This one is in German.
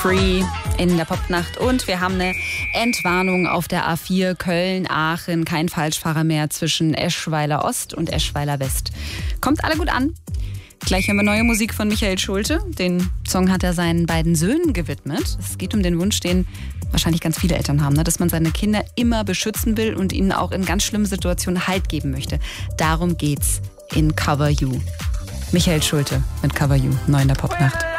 Free in der Popnacht. Und wir haben eine Entwarnung auf der A4 Köln-Aachen. Kein Falschfahrer mehr zwischen Eschweiler Ost und Eschweiler West. Kommt alle gut an. Gleich haben wir neue Musik von Michael Schulte. Den Song hat er seinen beiden Söhnen gewidmet. Es geht um den Wunsch, den wahrscheinlich ganz viele Eltern haben, dass man seine Kinder immer beschützen will und ihnen auch in ganz schlimmen Situationen Halt geben möchte. Darum geht's in Cover You. Michael Schulte mit Cover You, neu in der Popnacht.